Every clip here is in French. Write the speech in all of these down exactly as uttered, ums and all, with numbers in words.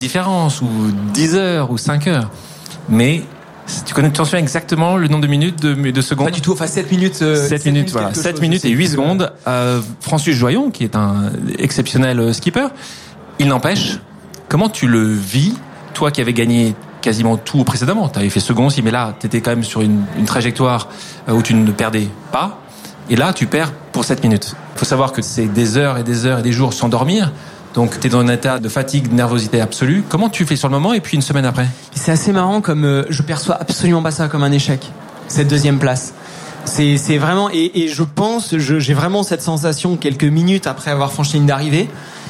différence, ou dix heures, ou cinq heures. Mais tu connais, tu t'en souviens exactement le nombre de minutes, de, de secondes? Pas du tout, enfin sept minutes. Euh, sept minutes, voilà. sept minutes et huit secondes. Euh, Francis Joyon, qui est un exceptionnel skipper, il n'empêche, comment tu le vis, toi qui avais gagné quasiment tout précédemment? Tu avais fait second aussi, mais là, tu étais quand même sur une, une trajectoire où tu ne perdais pas. Et là, tu perds pour sept minutes. Il faut savoir que c'est des heures et des heures et des jours sans dormir. Donc, tu es dans un état de fatigue, de nervosité absolue. Comment tu fais sur le moment et puis une semaine après? C'est assez marrant, comme euh, je perçois absolument pas ça comme un échec, cette deuxième place. C'est, c'est vraiment, et, et je pense, je, j'ai vraiment cette sensation quelques minutes après avoir franchi la ligne d'arrivée.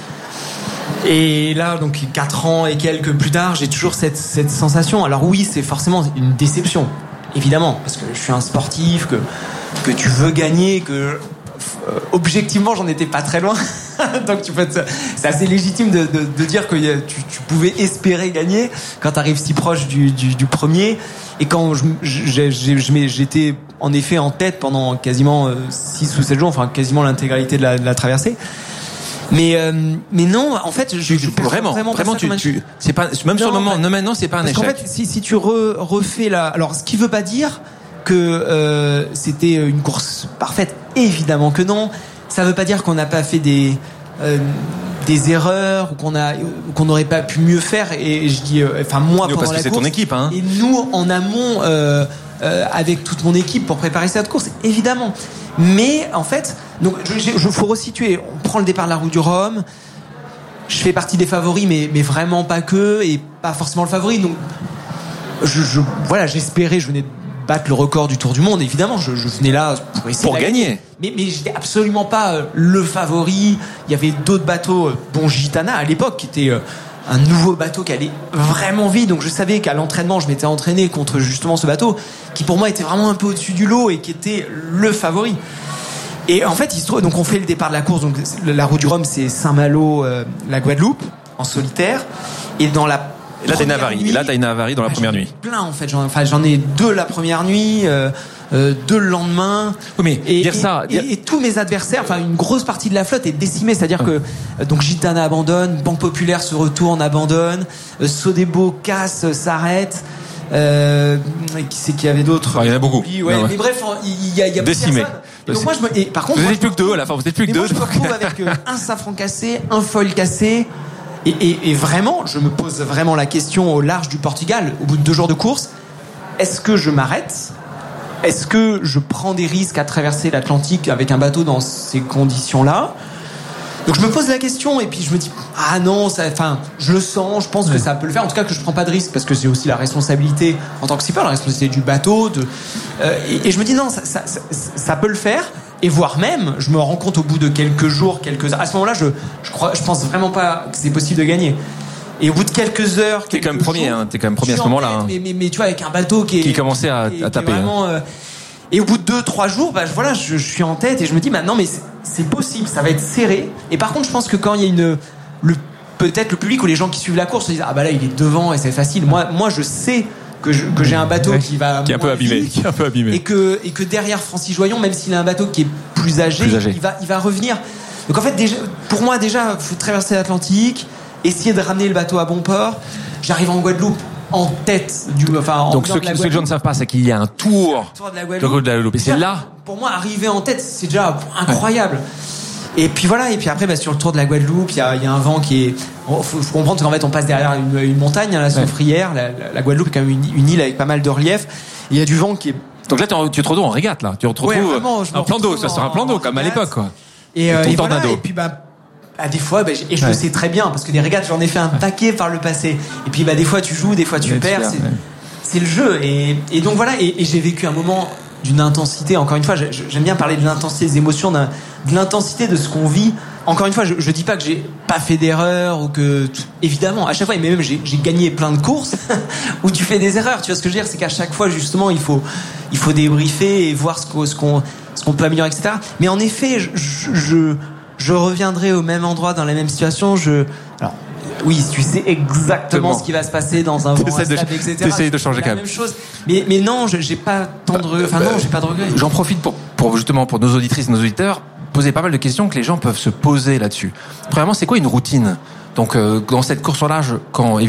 Et là, donc quatre ans et quelques plus tard, j'ai toujours cette, cette sensation. Alors oui, c'est forcément une déception, évidemment, parce que je suis un sportif, que, que tu veux gagner, que euh, objectivement, j'en étais pas très loin. Donc tu peux être, c'est assez légitime de, de, de dire que tu, tu pouvais espérer gagner quand tu arrives si proche du, du, du premier. Et quand je, je, je, j'étais en effet en tête pendant quasiment six ou sept jours, enfin quasiment l'intégralité de la, de la traversée. Mais euh, mais non, en fait, je, je vraiment vraiment, vraiment tu, tu c'est pas même non, sur le moment, non maintenant c'est pas un parce échec. Parce qu'en fait, si si tu re, refais la, alors ce qui veut pas dire que euh, c'était une course parfaite, évidemment que non. Ça veut pas dire qu'on n'a pas fait des euh, des erreurs ou qu'on a ou qu'on n'aurait pas pu mieux faire. Et je dis, euh, enfin moi nous, pendant parce la que c'est course, ton équipe, hein. Et nous en amont euh, euh, avec toute mon équipe pour préparer cette course, évidemment. Mais en fait, donc je, je, je faut resituer. On prend le départ de la Route du Rhum. Je fais partie des favoris, mais mais vraiment pas que, et pas forcément le favori. Donc je, je voilà, j'espérais, je venais de battre le record du Tour du Monde, évidemment. Je, je venais là pour essayer pour de gagner. gagner. Mais mais j'étais absolument pas euh, le favori. Il y avait d'autres bateaux, euh, bon Gitana à l'époque, qui était euh, un nouveau bateau qui allait vraiment vite. Donc je savais qu'à l'entraînement, je m'étais entraîné contre justement ce bateau, qui pour moi était vraiment un peu au-dessus du lot et qui était le favori. Et en fait, il se trouve, donc on fait le départ de la course. Donc la Route du Rhum, c'est Saint-Malo, euh, la Guadeloupe, en solitaire. Et dans la Et là, t'as une avarie. nuit, Et là, t'as une avarie dans la bah, première nuit. Plein, en fait. J'en, enfin, j'en ai deux la première nuit, euh, euh, deux le lendemain. Oui, mais et, dire et, ça. Et, et, et tous mes adversaires, enfin, une grosse partie de la flotte est décimée. C'est-à-dire que, euh, donc, Gitana abandonne, Banque Populaire se retourne, abandonne, euh, Sodebo casse, euh, s'arrête. Euh, qui c'est qu'il y avait d'autres? Ah, il y en a beaucoup. Ouais, ouais. Mais bref, il y a, il y a décimé. Donc moi, je me, et par contre, vous moi, êtes plus que deux à la fin. Vous êtes plus que deux. Moi, je me retrouve avec euh, un safran cassé, un foil cassé. Et, et, et vraiment, je me pose vraiment la question au large du Portugal, au bout de deux jours de course, est-ce que je m'arrête? Est-ce que je prends des risques à traverser l'Atlantique avec un bateau dans ces conditions-là? Donc je me pose la question et puis je me dis, ah non, ça, enfin, je le sens, je pense que ça peut le faire. En tout cas, que je prends pas de risque parce que j'ai aussi la responsabilité en tant que skipper, la responsabilité du bateau. De, euh, et, et je me dis non, ça, ça, ça, ça peut le faire. Et voire même, je me rends compte au bout de quelques jours, quelques heures. À ce moment-là, je, je crois, je pense vraiment pas que c'est possible de gagner. Et au bout de quelques heures, t'es quelques quand même premier, jours, hein, t'es quand même premier à ce moment-là. Hein. Mais, mais, mais tu vois, avec un bateau qui est, qui commençait à, qui est, à taper. Qui est vraiment, euh, et au bout de deux, trois jours, bah voilà, je, je suis en tête et je me dis, bah non, mais c'est, c'est possible, ça va être serré. Et par contre, je pense que quand il y a une, le, peut-être le public ou les gens qui suivent la course se disent, ah bah là, il est devant et c'est facile. Moi, moi, je sais que, je, que j'ai un bateau ouais, qui va qui est un peu abîmé, vite, qui est un peu abîmé, et que et que derrière Francis Joyon, même s'il a un bateau qui est plus âgé, plus âgé. il va il va revenir. Donc en fait, déjà, pour moi, déjà, faut traverser l'Atlantique, essayer de ramener le bateau à bon port. J'arrive en Guadeloupe en tête du, enfin, en donc ceux qui ceux que je ne savent pas, c'est qu'il y a un tour, tour de la Guadeloupe. De la Guadeloupe. Et c'est là. Pour moi, arriver en tête, c'est déjà incroyable. Ouais. Et puis voilà, et puis après, bah, sur le tour de la Guadeloupe, il y a, y a un vent qui est. Il faut, faut comprendre qu'en fait, on passe derrière une, une montagne, hein, la Soufrière. Ouais. La, la, la Guadeloupe est quand même une, une île avec pas mal de relief. Il y a du vent qui est. Donc là, tu te retrouves en régate, là. Tu te retrouves ouais, vraiment, un plan d'eau, ça sera un plan d'eau, comme à l'époque, quoi. Et, euh, et, voilà, et puis, bah. À des fois, bah, et je ouais. le sais très bien, parce que des régates, j'en ai fait un paquet par le passé. Et puis, bah, des fois, tu joues, des fois, tu ouais, perds. C'est, ouais. c'est le jeu. Et, et donc, voilà. Et, et j'ai vécu un moment d'une intensité. Encore une fois, j'aime bien parler de l'intensité des émotions, de l'intensité de ce qu'on vit. Encore une fois, je, je dis pas que j'ai pas fait d'erreurs ou que, évidemment, à chaque fois, mais même j'ai, j'ai gagné plein de courses où tu fais des erreurs. Tu vois ce que je veux dire? C'est qu'à chaque fois, justement, il faut, il faut débriefer et voir ce qu'on, ce qu'on, ce qu'on peut améliorer, et cetera. Mais en effet, je, je, je je reviendrai au même endroit dans la même situation. Je, alors, oui, tu sais exactement ce qui va se passer dans un vent instable, et cetera. T'essayes de changer quand même. La même chose. Mais, mais non, je, j'ai pas tant de, enfin non, j'ai pas de regrets. J'en profite pour, pour justement pour nos auditrices, nos auditeurs, poser pas mal de questions que les gens peuvent se poser là-dessus. Premièrement, c'est quoi une routine? Donc, euh, dans cette course en large, quand